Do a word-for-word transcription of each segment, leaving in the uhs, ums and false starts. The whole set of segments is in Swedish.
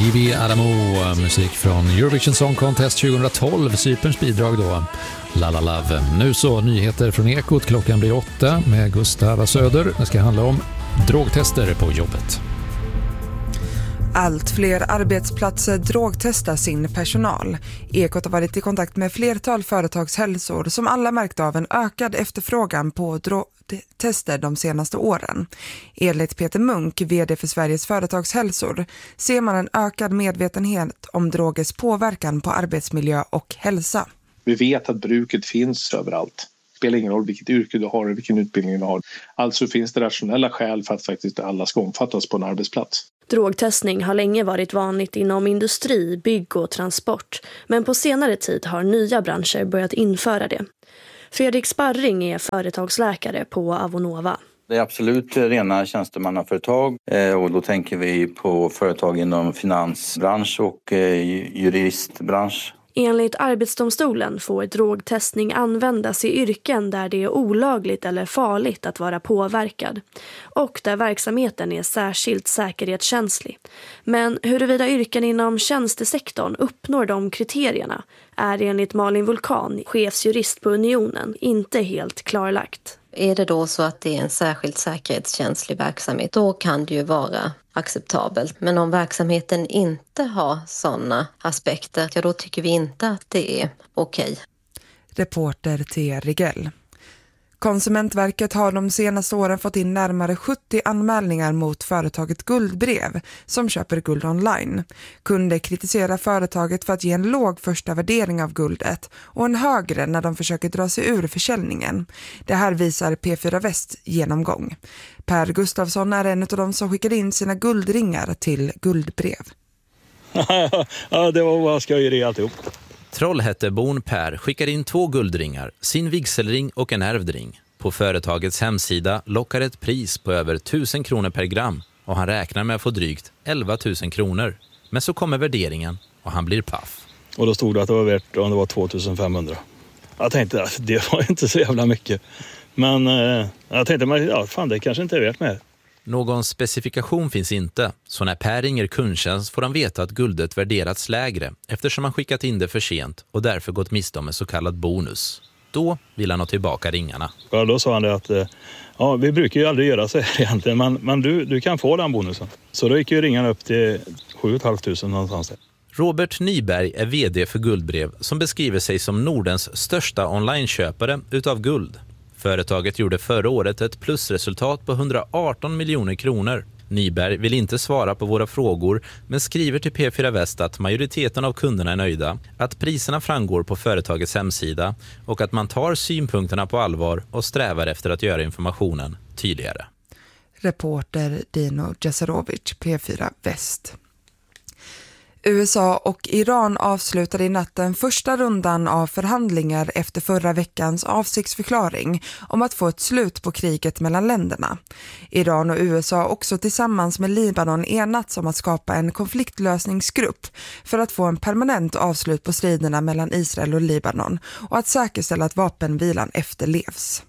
Ivi Adamo, musik från Eurovision Song Contest tjugohundratolv, Cyperns bidrag då, La La Love. Nu så, nyheter från Ekot, klockan blir åtta med Gustav Söder. Det ska handla om drogtester på jobbet. Allt fler arbetsplatser drogtestar sin personal. Ekot har varit i kontakt med flertal företagshälsor som alla märkt av en ökad efterfrågan på drogtester de senaste åren. Enligt Peter Munk, vd för Sveriges företagshälsor, ser man en ökad medvetenhet om drogers påverkan på arbetsmiljö och hälsa. Vi vet att bruket finns överallt. Det spelar ingen roll vilket yrke du har och vilken utbildning du har. Alltså finns det rationella skäl för att faktiskt alla ska omfattas på en arbetsplats. Drogtestning har länge varit vanligt inom industri, bygg och transport, men på senare tid har nya branscher börjat införa det. Fredrik Sparring är företagsläkare på Avonova. Det är absolut rena tjänstemannaföretag och då tänker vi på företag inom finansbransch och juristbransch. Enligt Arbetsdomstolen får drogtestning användas i yrken där det är olagligt eller farligt att vara påverkad och där verksamheten är särskilt säkerhetskänslig. Men huruvida yrken inom tjänstesektorn uppnår de kriterierna är enligt Malin Vulkan, chefsjurist på Unionen, inte helt klarlagt. Är det då så att det är en särskilt säkerhetskänslig verksamhet, då kan det ju vara acceptabelt. Men om verksamheten inte har sådana aspekter, ja, då tycker vi inte att det är okej. Reporter T. Rigell. Konsumentverket har de senaste åren fått in närmare sjuttio anmälningar mot företaget Guldbrev som köper guld online. Kunder kritiserar företaget för att ge en låg första värdering av guldet och en högre när de försöker dra sig ur försäljningen. Det här visar P fyra Väst genomgång. Per Gustafsson är en av de som skickade in sina guldringar till Guldbrev. Ja, det var vad skojeri alltihop. Trollhätteborn Per skickar in två guldringar, sin vigselring och en ärvdring. På företagets hemsida lockar ett pris på över tusen kronor per gram och han räknar med att få drygt elva tusen kronor. Men så kommer värderingen och han blir paff. Och då stod det att det var värt om det var tvåtusen-femhundra. Jag tänkte att det var inte så jävla mycket. Men eh, jag tänkte, ja, fan, det kanske inte är värt mer. Någon specifikation finns inte, så när Per ringer kundtjänst får han veta att guldet värderats lägre eftersom han skickat in det för sent och därför gått miste om en så kallad bonus. Då vill han ha tillbaka ringarna. Ja, då sa han det att ja, vi brukar ju aldrig göra så här egentligen, men, men du, du kan få den bonusen. Så då gick ju ringarna upp till sju tusen femhundra någonstans där. Robert Nyberg är vd för Guldbrev som beskriver sig som Nordens största onlineköpare utav guld. Företaget gjorde förra året ett plusresultat på hundraarton miljoner kronor. Nyberg vill inte svara på våra frågor men skriver till P fyra Väst att majoriteten av kunderna är nöjda, att priserna framgår på företagets hemsida och att man tar synpunkterna på allvar och strävar efter att göra informationen tydligare. Reporter Dino Djasarovic, P fyra Väst. U S A och Iran avslutade i natten första rundan av förhandlingar efter förra veckans avsiktsförklaring om att få ett slut på kriget mellan länderna. Iran och U S A har också tillsammans med Libanon enats om att skapa en konfliktlösningsgrupp för att få en permanent avslut på striderna mellan Israel och Libanon och att säkerställa att vapenvilan efterlevs.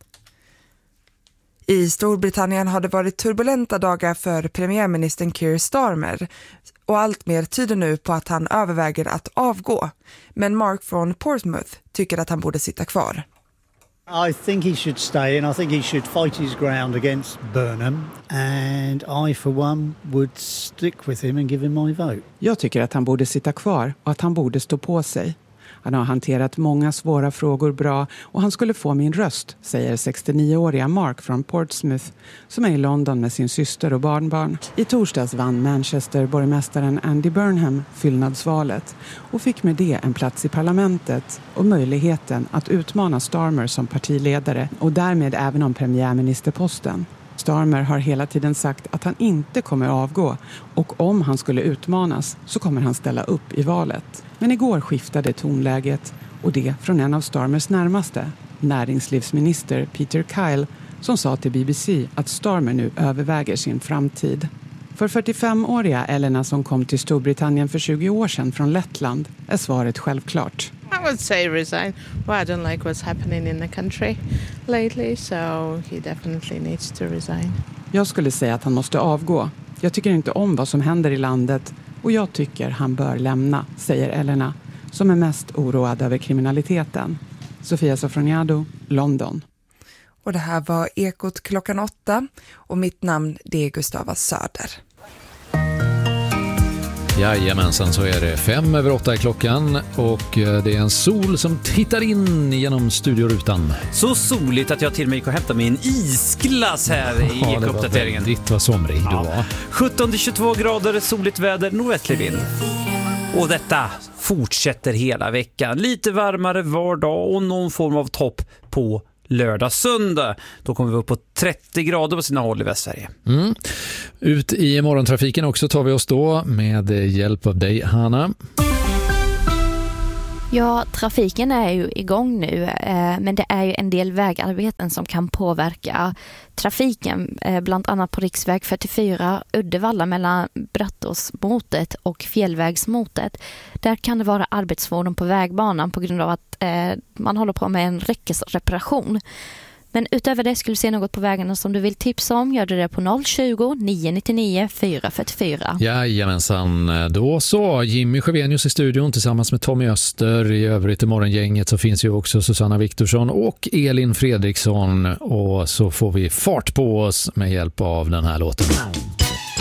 I Storbritannien har det varit turbulenta dagar för premiärministern Keir Starmer och allt mer tyder nu på att han överväger att avgå. Men Mark från Portsmouth tycker att han borde sitta kvar. I think he should stay and I think he should fight his ground against Burnham and I for one would stick with him and give him my vote. Jag tycker att han borde sitta kvar och att han borde stå på sig. Han har hanterat många svåra frågor bra och han skulle få min röst, säger sextionio-åriga Mark från Portsmouth som är i London med sin syster och barnbarn. I torsdags vann Manchester-borgmästaren Andy Burnham fyllnadsvalet och fick med det en plats i parlamentet och möjligheten att utmana Starmer som partiledare och därmed även om premiärministerposten. Starmer har hela tiden sagt att han inte kommer avgå och om han skulle utmanas så kommer han ställa upp i valet. Men igår skiftade tonläget och det från en av Starmers närmaste, näringslivsminister Peter Kyle, som sa till B B C att Starmer nu överväger sin framtid. För fyrtiofemåriga Elena som kom till Storbritannien för tjugo år sedan från Lettland är svaret självklart. I would say resign. Well, I don't like what's happening in the country lately, so he definitely needs to resign. Jag skulle säga att han måste avgå. Jag tycker inte om vad som händer i landet och Och jag tycker han bör lämna, säger Elena, som är mest oroad över kriminaliteten. Sofia Sofroniado, London. Och det här var Ekot klockan åtta och mitt namn det är Gustava Söder. Jajamensan, så är det fem över åtta i klockan och det är en sol som tittar in genom studiorutan. Så soligt att jag till och med gick och hämtade mig en isglass här i ja, Eko-uppdateringen. Det var väldigt vad somrig ja. du var. sjutton till tjugotvå grader, soligt väder, nordvästlig vind. Och detta fortsätter hela veckan. Lite varmare var dag och någon form av topp på lördag, söndag. Då kommer vi upp på trettio grader på sina håll i Västsverige. Mm. Ut i morgontrafiken också tar vi oss då med hjälp av dig, Hanna. Ja, trafiken är ju igång nu, eh, men det är ju en del vägarbeten som kan påverka trafiken, eh, bland annat på riksväg fyrtiofyra Uddevalla mellan Brattåsmotet och Fjällvägsmotet. Där kan det vara arbetsfordon på vägbanan på grund av att eh, man håller på med en räckesreparation. Men utöver det skulle du se något på vägarna som du vill tipsa om, gör du det på noll tjugo, nio nittionio, fyra fyrtiofyra. Jajamensan, då så. Jimmy Sjövenius i studion tillsammans med Tommy Öster. I övrigt i morgongänget så finns ju också Susanna Viktorsson och Elin Fredriksson. Och så får vi fart på oss med hjälp av den här låten.